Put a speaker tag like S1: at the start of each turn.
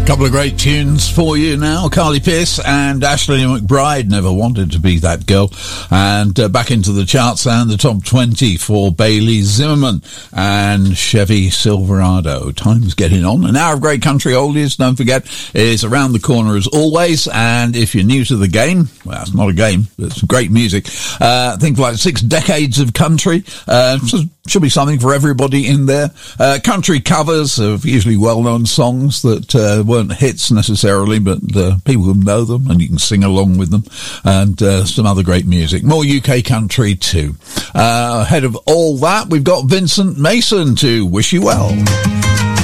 S1: Couple of great tunes for you now. Carly Pearce and Ashley McBryde, Never Wanted to Be That Girl. And back into the charts and the top 20 for Bailey Zimmerman and Chevy Silverado. Time's getting on. An hour of great country oldies, don't forget, is around the corner as always. And if you're new to the game, well, it's not a game, it's great music. Think like 6 decades of country. Should be something for everybody in there. Country covers of usually well-known songs that weren't hits necessarily, but people can know them and you can sing along with them, and some other great music. More UK country too. Ahead of all that, we've got Vincent Mason to Wish You Well.